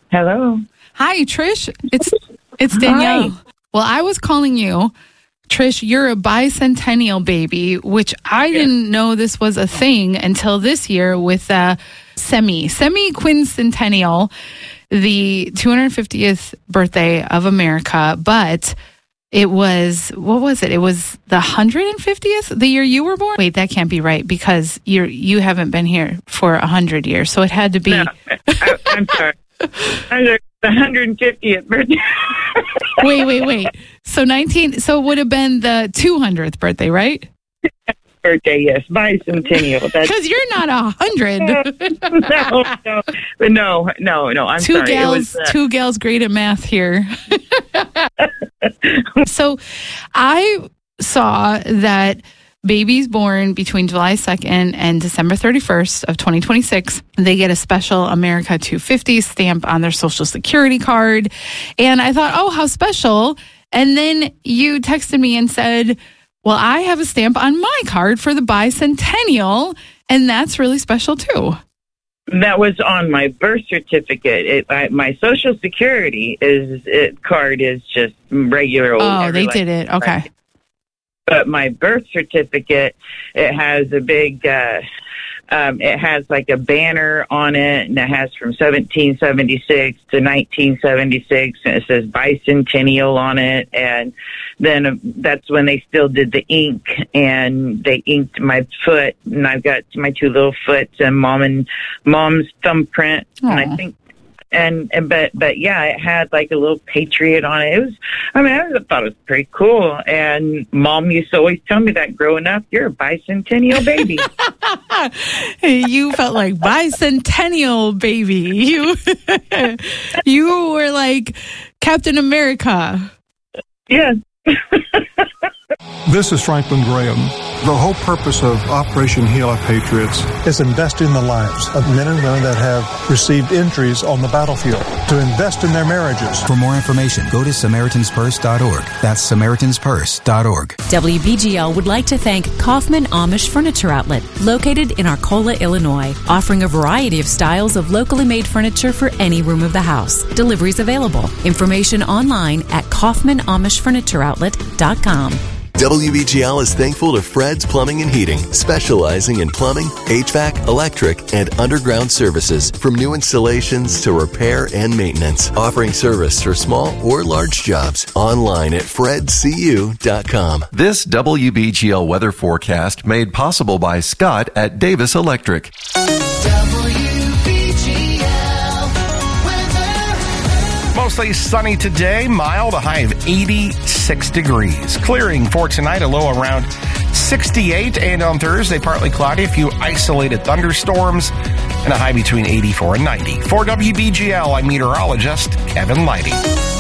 Hello. Hi, Trish. It's Danielle. Hi. Well, I was calling you, Trish. You're a bicentennial baby, which I didn't know this was a thing until this year with semi-quincentennial, the 250th birthday of America. But it was, what was it? It was the 150th, the year you were born? Wait, that can't be right because you haven't been here for 100 years. So it had to be. No, I'm sorry. The 150th birthday. Wait. So it would have been the 200th birthday, right? Birthday, yes. Bicentennial. Because you're not 100. No. I'm sorry. Two gals great at math here. So I saw that babies born between July 2nd and December 31st of 2026, they get a special America 250 stamp on their Social Security card. And I thought, oh, how special. And then you texted me and said, well, I have a stamp on my card for the bicentennial, and that's really special too. That was on my birth certificate. My Social Security card is just regular old. Oh, they did it. Okay. But my birth certificate, it has a big, it has like a banner on it, and it has from 1776 to 1976, and it says bicentennial on it. And then that's when they still did the ink, and they inked my foot, and I've got my two little foots and mom's thumbprint. Aww. And I think. But yeah, it had like a little patriot on it. I thought it was pretty cool. And Mom used to always tell me that growing up, you're a bicentennial baby. You felt like bicentennial baby. You were like Captain America. Yes. This is Franklin Graham. The whole purpose of Operation Heal Our Patriots is invest in the lives of men and women that have received injuries on the battlefield, to invest in their marriages. For more information, go to SamaritansPurse.org. That's SamaritansPurse.org. WBGL would like to thank Kaufman Amish Furniture Outlet, located in Arcola, Illinois, offering a variety of styles of locally made furniture for any room of the house. Deliveries available. Information online at KaufmanAmishFurnitureOutlet.com. WBGL is thankful to Fred's Plumbing and Heating, specializing in plumbing, HVAC, electric, and underground services, from new installations to repair and maintenance, offering service for small or large jobs. Online at fredcu.com. This WBGL weather forecast made possible by Scott at Davis Electric. Mostly sunny today, mild, a high of 86 degrees. Clearing for tonight, a low around 68. And on Thursday, partly cloudy, a few isolated thunderstorms, and a high between 84 and 90. For WBGL, I'm meteorologist Kevin Leidy.